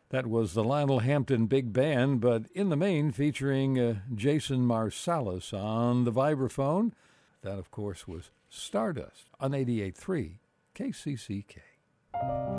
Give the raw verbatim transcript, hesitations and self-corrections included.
That was the Lionel Hampton Big Band, but in the main featuring uh, Jason Marsalis on the vibraphone. That, of course, was Stardust on eighty-eight point three K C C K.